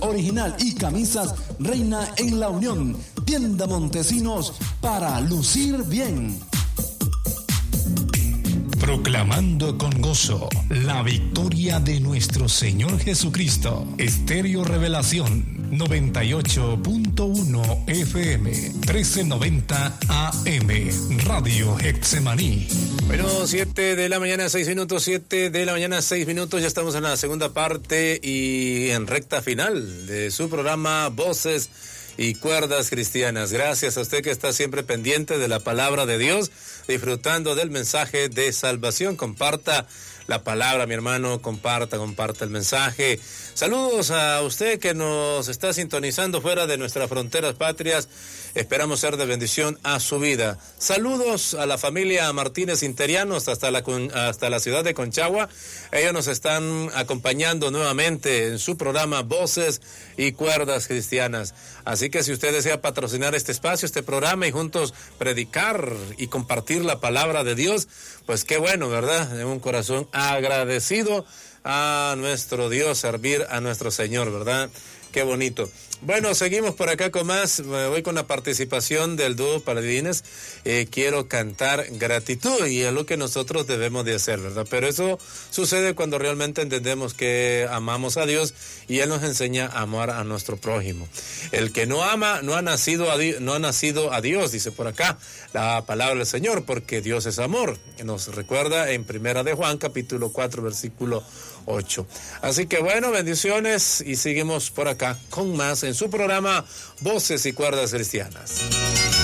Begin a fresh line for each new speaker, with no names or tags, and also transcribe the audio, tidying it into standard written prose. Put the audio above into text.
original y camisas Reina en la Unión. Tienda Montesinos para lucir bien.
Proclamando con gozo la victoria de nuestro Señor Jesucristo. Estéreo Revelación 98.1 FM 1390 AM Radio Getsemaní.
Bueno, 7 de la mañana, 6 minutos, 7 de la mañana, 6 minutos. Ya estamos en la segunda parte y en recta final de su programa Voces y Cuerdas Cristianas. Gracias a usted que está siempre pendiente de la palabra de Dios, disfrutando del mensaje de salvación. Comparta la palabra, mi hermano, comparta el mensaje. Saludos a usted que nos está sintonizando fuera de nuestras fronteras patrias. Esperamos ser de bendición a su vida. Saludos a la familia Martínez Interianos hasta la ciudad de Conchagua. Ellos nos están acompañando nuevamente en su programa Voces y Cuerdas Cristianas. Así que si usted desea patrocinar este espacio, este programa y juntos predicar y compartir la palabra de Dios, pues qué bueno, ¿verdad? De un corazón agradecido a nuestro Dios, servir a nuestro Señor, ¿verdad? Qué bonito. Bueno, seguimos por acá con más. Me voy con la participación del dúo Paladines. Quiero cantar gratitud, y es lo que nosotros debemos de hacer, ¿verdad? Pero eso sucede cuando realmente entendemos que amamos a Dios y Él nos enseña a amar a nuestro prójimo. El que no ama no ha nacido a Dios, dice por acá la palabra del Señor, porque Dios es amor. Nos recuerda en Primera de Juan, capítulo 4, versículo 8. Así que bueno, bendiciones y seguimos por acá con más en su programa Voces y Cuerdas Cristianas.